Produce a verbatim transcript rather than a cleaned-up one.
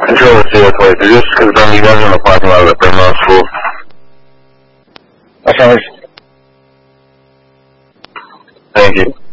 Controller zero twenty-three, just confirm you guys are in the parking lot of the Primrose School. Affirmative. Thank you.